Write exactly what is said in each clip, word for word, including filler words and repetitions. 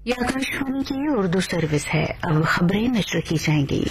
یہ آکاشوانی کی اردو سروس ہے۔ اب خبریں نشر کی جائیں گی۔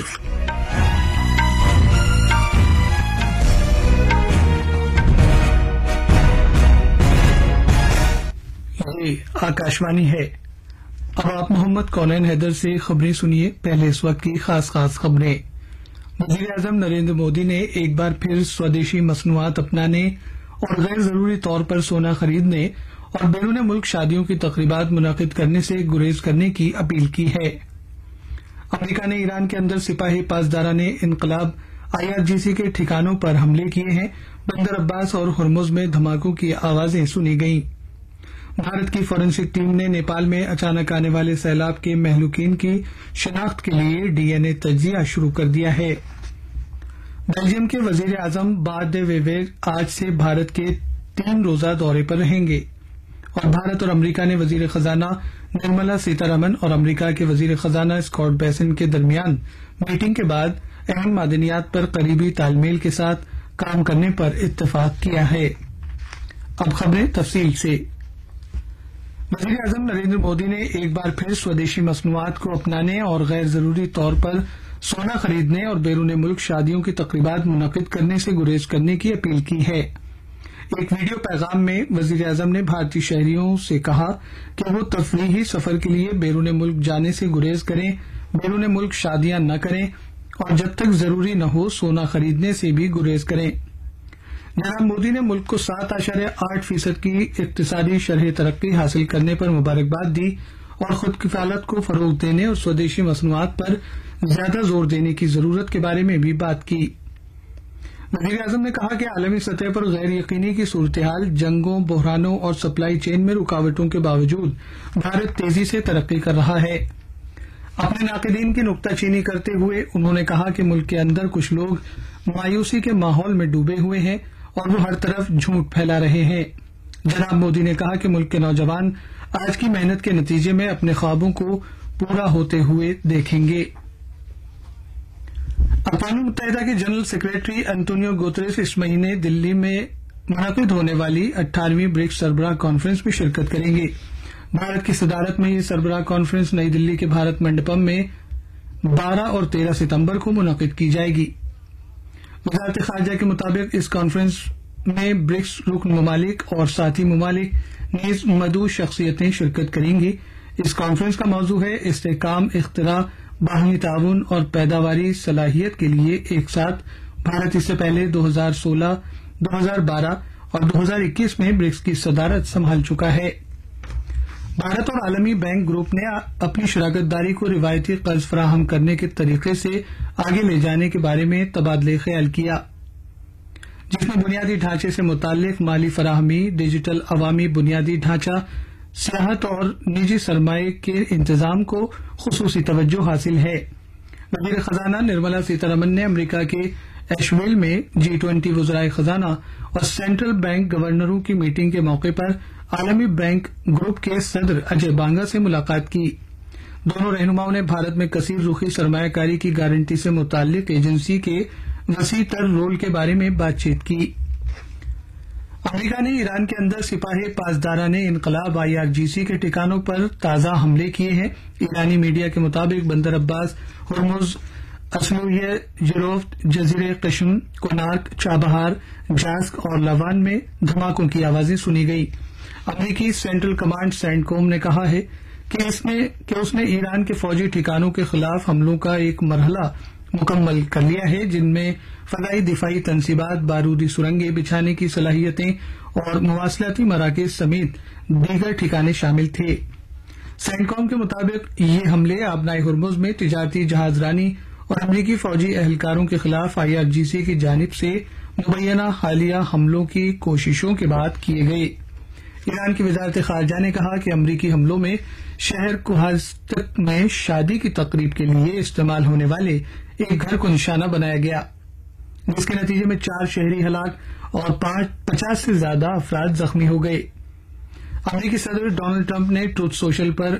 یہ آکاشوانی ہے۔ اب آپ محمد کونین حیدر سے خبریں سنیے۔ پہلے اس وقت کی خاص خاص خبریں۔ وزیر اعظم نریندر مودی نے ایک بار پھر سودیشی مصنوعات اپنانے اور غیر ضروری طور پر سونا خریدنے اور بیرون ملک شادیوں کی تقریبات منعقد کرنے سے گریز کرنے کی اپیل کی ہے۔ امریکہ نے ایران کے اندر سپاہی پاسداران انقلاب آئی آر جی سی کے ٹھکانوں پر حملے کیے ہیں۔ بندر عباس اور ہرمز میں دھماکوں کی آوازیں سنی گئیں۔ بھارت کی فورینسک ٹیم نے نیپال میں اچانک آنے والے سیلاب کے مہلوکین کی شناخت کے لیے ڈی این اے تجزیہ شروع کر دیا ہے۔ بیلجیم کے وزیر اعظم بارٹ ڈے ویور آج سے بھارت کے تین روزہ دورے پر رہیں گے اور بھارت اور امریکہ نے وزیر خزانہ نرملا سیتا رمن اور امریکہ کے وزیر خزانہ اسکاٹ بیسن کے درمیان میٹنگ کے بعد اہم معدنیات پر قریبی تال میل کے ساتھ کام کرنے پر اتفاق کیا ہے۔ اب خبریں تفصیل سے۔ وزیر اعظم نریندر مودی نے ایک بار پھر سودیشی مصنوعات کو اپنانے اور غیر ضروری طور پر سونا خریدنے اور بیرون ملک شادیوں کی تقریبات منعقد کرنے سے گریز کرنے کی اپیل کی ہے۔ ایک ویڈیو پیغام میں وزیر اعظم نے بھارتی شہریوں سے کہا کہ وہ تفریحی سفر کے لیے بیرون ملک جانے سے گریز کریں، بیرون ملک شادیاں نہ کریں اور جب تک ضروری نہ ہو سونا خریدنے سے بھی گریز کریں۔ جناب مودی نے ملک کو سات اشاریہ آٹھ فیصد کی اقتصادی شرح ترقی حاصل کرنے پر مبارکباد دی اور خود کفالت کو فروغ دینے اور سودیشی مصنوعات پر زیادہ زور دینے کی ضرورت کے بارے میں بھی بات کی۔ وزیر اعظم نے کہا کہ عالمی سطح پر غیر یقینی کی صورتحال، جنگوں، بحرانوں اور سپلائی چین میں رکاوٹوں کے باوجود بھارت تیزی سے ترقی کر رہا ہے۔ اپنے ناقدین کی نکتہ چینی کرتے ہوئے انہوں نے کہا کہ ملک کے اندر کچھ لوگ مایوسی کے ماحول میں ڈوبے ہوئے ہیں اور وہ ہر طرف جھوٹ پھیلا رہے ہیں۔ جناب مودی نے کہا کہ ملک کے نوجوان آج کی محنت کے نتیجے میں اپنے خوابوں کو پورا ہوتے ہوئے دیکھیں گے۔ اقوام متحدہ کے جنرل سیکریٹری انتونیو گوتریس اس مہینے دلی میں منعقد ہونے والی اٹھارہویں برکس سربراہ کانفرنس میں شرکت کریں گے۔ بھارت کی صدارت میں یہ سربراہ کانفرنس نئی دلی کے بھارت منڈپم میں بارہ اور تیرہ ستمبر کو منعقد کی جائے گی۔ وزارت خارجہ کے مطابق اس کانفرنس میں برکس رکن ممالک اور ساتھی ممالک نیز مدعو شخصیتیں شرکت کریں گی۔ اس کانفرنس کا موضوع ہے استحکام، اختراع، باہمی تعاون اور پیداواری صلاحیت کے لیے ایک ساتھ۔ بھارت اس سے پہلے دو ہزار سولہ، دو ہزار بارہ اور دو ہزار اکیس میں برکس کی صدارت سنبھال چکا ہے۔ بھارت اور عالمی بینک گروپ نے اپنی شراکت داری کو روایتی قرض فراہم کرنے کے طریقے سے آگے لے جانے کے بارے میں تبادلہ خیال کیا، جس میں بنیادی ڈھانچے سے متعلق مالی فراہمی، ڈیجیٹل عوامی بنیادی ڈھانچہ، سیاحت اور نجی سرمایہ کے انتظام کو خصوصی توجہ حاصل ہے۔ وزیر خزانہ نرملا سیتا رمن نے امریکہ کے ایشویل میں جی ٹوئنٹی وزرائے خزانہ اور سینٹرل بینک گورنروں کی میٹنگ کے موقع پر عالمی بینک گروپ کے صدر اجے بانگا سے ملاقات کی۔ دونوں رہنماؤں نے بھارت میں کثیر رخی سرمایہ کاری کی گارنٹی سے متعلق ایجنسی کے وسیع تر رول کے بارے میں بات چیت کی۔ امریکہ نے ایران کے اندر سپاہی پاسداران انقلاب آئی آر جی سی کے ٹھکانوں پر تازہ حملے کیے ہیں۔ ایرانی میڈیا کے مطابق بندر عباس، ہرمز، اسلویہ، جروفت، جزیرے قشم، کونارک، چابہار، جاسک اور لاوان میں دھماکوں کی آوازیں سنی گئی۔ امریکی سینٹرل کمانڈ سینٹ کوم نے کہا ہے کہ اس نے کہ اس نے ایران کے فوجی ٹھکانوں کے خلاف حملوں کا ایک مرحلہ مکمل کر لیا ہے، جن میں فضائی دفاعی تنصیبات، بارودی سرنگیں بچھانے کی صلاحیتیں اور مواصلاتی مراکز سمیت دیگر ٹھکانے شامل تھے۔ سینٹ کوم کے مطابق یہ حملے آبنائے ہرمز میں تجارتی جہاز رانی اور امریکی فوجی اہلکاروں کے خلاف آئی آر جی سی کی جانب سے مبینہ حالیہ حملوں کی کوششوں کے بعد کیے گئے۔ ایران کی وزارت خارجہ نے کہا کہ امریکی حملوں میں شہر کوہستک میں شادی کی تقریب کے لیے استعمال ہونے والے ایک گھر کو نشانہ بنایا گیا، جس کے نتیجے میں چار شہری ہلاک اور پچاس سے زیادہ افراد زخمی ہو گئے۔ امریکی صدر ڈونلڈ ٹرمپ نے ٹروتھ سوشل پر